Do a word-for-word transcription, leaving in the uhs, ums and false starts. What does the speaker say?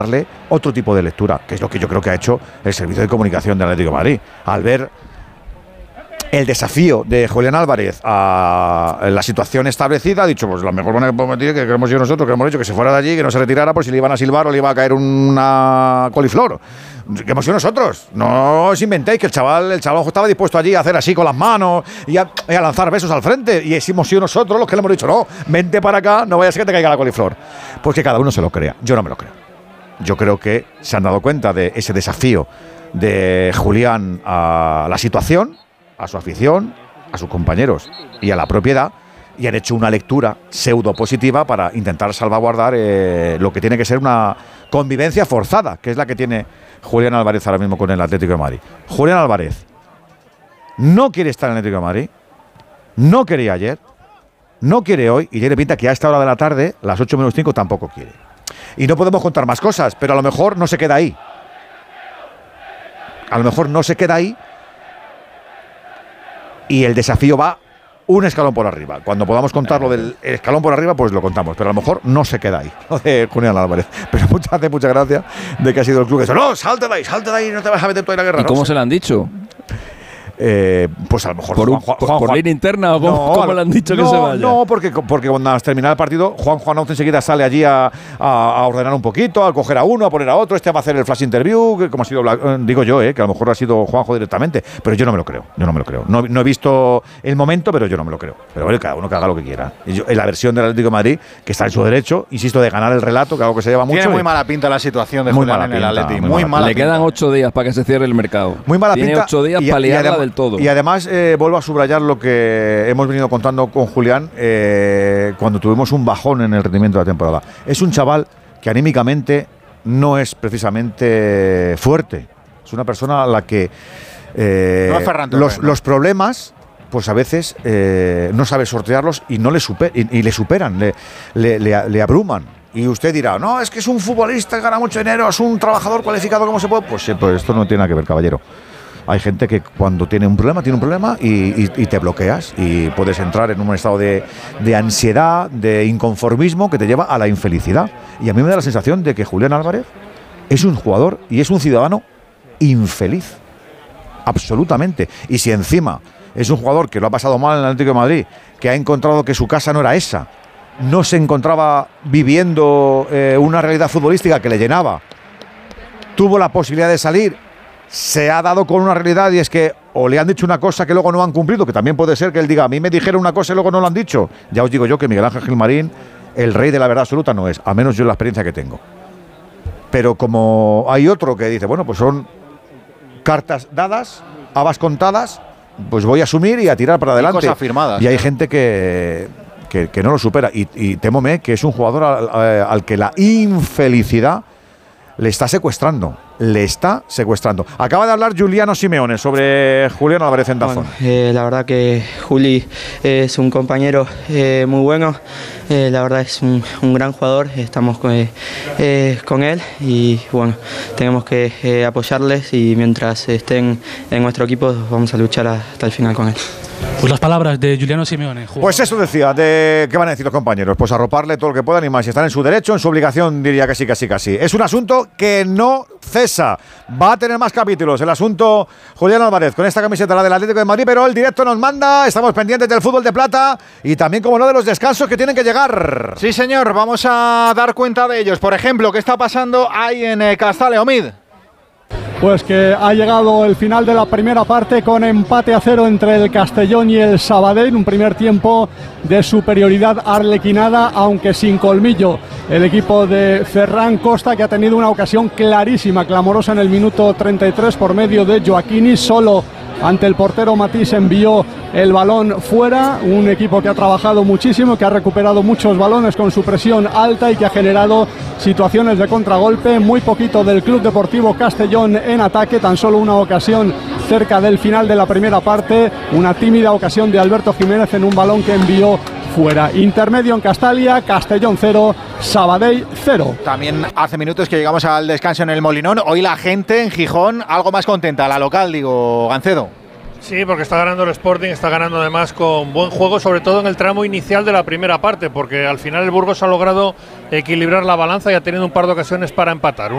darle otro tipo de lectura, que es lo que yo creo que ha hecho el servicio de comunicación del Atlético de Madrid, al ver el desafío de Julián Álvarez a la situación establecida. Ha dicho, pues la mejor manera que podemos decir, que queremos yo nosotros, que hemos dicho que se fuera de allí, que no se retirara por si le iban a silbar o le iba a caer una coliflor. Que hemos sido nosotros. No os inventéis que el chaval, el chaval estaba dispuesto allí a hacer así con las manos y a, y a lanzar besos al frente. Y hemos sido nosotros los que le hemos dicho, no, vente para acá, no vaya a ser que te caiga la coliflor. Pues que cada uno se lo crea. Yo no me lo creo. Yo creo que se han dado cuenta de ese desafío de Julián a la situación, a su afición, a sus compañeros y a la propiedad, y han hecho una lectura pseudo positiva para intentar salvaguardar eh, lo que tiene que ser una convivencia forzada, que es la que tiene Julián Álvarez ahora mismo con el Atlético de Madrid. Julián Álvarez no quiere estar en el Atlético de Madrid, no quería ayer, no quiere hoy, y tiene pinta que a esta hora de la tarde, las ocho menos cinco, tampoco quiere. Y no podemos contar más cosas, pero a lo mejor no se queda ahí. A lo mejor no se queda ahí y el desafío va un escalón por arriba. Cuando podamos contar lo del escalón por arriba, pues lo contamos, pero a lo mejor no se queda ahí, lo de Julián Álvarez. Pero muchas hace mucha gracia de que ha sido el club que dice, no, salte de ahí, salte de ahí, no te vas a meter tú en la guerra. ¿Y cómo no, se lo han dicho? Eh, pues a lo mejor por, un, Juan, Juan, por, Juan, por Juan, línea interna o cómo, no, cómo le han dicho no, que se vaya. No, porque, porque cuando has terminado el partido, Juan Juan enseguida sale allí a, a, a ordenar un poquito, a coger a uno, a poner a otro. Este va a hacer el flash interview, que como ha sido, digo yo, eh, que a lo mejor ha sido Juanjo directamente, pero yo no me lo creo, yo no me lo creo. No, no he visto el momento, pero yo no me lo creo. Pero bueno, cada uno que haga lo que quiera. Y yo, en la versión del Atlético de Madrid, que está en su derecho, insisto, de ganar el relato, que algo que se lleva mucho. Tiene muy mala pinta la situación de muy Julián mala en el pinta, Atleti. muy Muy mala mala Le pinta. quedan ocho días para que se cierre el mercado. Muy mala Tiene pinta. ocho días y, para liarla y adem- del todo. Y además, eh, vuelvo a subrayar lo que hemos venido contando con Julián eh, cuando tuvimos un bajón en el rendimiento de la temporada. Es un chaval que anímicamente no es precisamente fuerte. Es una persona a la que eh, No es Ferran los, Torres, ¿no? los problemas, pues a veces eh, no sabe sortearlos y no le super, y, y le superan, le, le, le, le abruman. Y usted dirá, no, es que es un futbolista que gana mucho dinero, es un trabajador cualificado, ¿cómo se puede? Pues, sí, pues esto no tiene nada que ver, caballero. Hay gente que cuando tiene un problema, tiene un problema y, y, y te bloqueas y puedes entrar en un estado de, de ansiedad, de inconformismo que te lleva a la infelicidad. Y a mí me da la sensación de que Julián Álvarez es un jugador y es un ciudadano infeliz. Absolutamente. Y si encima es un jugador que lo ha pasado mal en el Atlético de Madrid, que ha encontrado que su casa no era esa, no se encontraba viviendo eh, una realidad futbolística que le llenaba, tuvo la posibilidad de salir, se ha dado con una realidad y es que o le han dicho una cosa que luego no han cumplido, que también puede ser que él diga, a mí me dijeron una cosa y luego no lo han dicho. Ya os digo yo que Miguel Ángel Gilmarín, el rey de la verdad absoluta no es, al menos yo la experiencia que tengo. Pero como hay otro que dice, bueno, pues son cartas dadas, habas contadas, pues voy a asumir y a tirar para adelante. Y cosas firmadas. Y hay gente que, que, que no lo supera. Y, y témome que es un jugador al, al, al que la infelicidad le está secuestrando, le está secuestrando. Acaba de hablar Giuliano Simeone sobre Julián Álvarez en Dazón. Bueno, eh, la verdad que Juli es un compañero eh, muy bueno, eh, la verdad es un, un gran jugador, estamos con, eh, eh, con él y bueno, tenemos que eh, apoyarles y mientras estén en nuestro equipo vamos a luchar hasta el final con él. Pues las palabras de Giuliano Simeone. Jugador. Pues eso decía, de ¿qué van a decir los compañeros? Pues arroparle todo lo que puedan y más. Si están en su derecho, en su obligación, diría que sí, casi, casi. Es un asunto que no cesa. Va a tener más capítulos. El asunto Julián Álvarez con esta camiseta, la del Atlético de Madrid, pero el directo nos manda. Estamos pendientes del fútbol de plata y también, como no, de los descansos que tienen que llegar. Sí, señor, vamos a dar cuenta de ellos. Por ejemplo, ¿qué está pasando ahí en eh, Castale, Omid? Pues que ha llegado el final de la primera parte con empate a cero entre el Castellón y el Sabadell, un primer tiempo de superioridad arlequinada, aunque sin colmillo. El equipo de Ferran Costa, que ha tenido una ocasión clarísima, clamorosa en el minuto treinta y tres por medio de Joaquini, solo ante el portero Matís envió el balón fuera. Un equipo que ha trabajado muchísimo, que ha recuperado muchos balones con su presión alta y que ha generado situaciones de contragolpe. Muy poquito del Club Deportivo Castellón en ataque, tan solo una ocasión cerca del final de la primera parte, una tímida ocasión de Alberto Jiménez en un balón que envió fuera. Intermedio en Castalia, Castellón cero, Sabadell cero. También hace minutos que llegamos al descanso en el Molinón. Hoy la gente en Gijón algo más contenta, la local, digo, Gancedo. Sí, porque está ganando el Sporting, está ganando además con buen juego, sobre todo en el tramo inicial de la primera parte, porque al final el Burgos ha logrado equilibrar la balanza y ha tenido un par de ocasiones para empatar.